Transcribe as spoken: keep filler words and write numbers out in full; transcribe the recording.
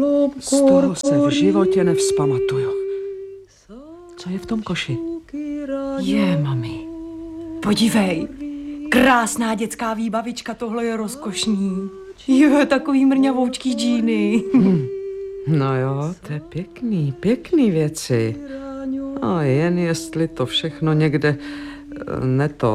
Z toho se v životě nevzpamatuju. Co je v tom koši? Je, mami. Podívej, krásná dětská výbavička, tohle je rozkošný. Je, takový mrňavoučký džíny. Hmm. No jo, to je pěkný, pěkný věci. A jen jestli to všechno někde ne to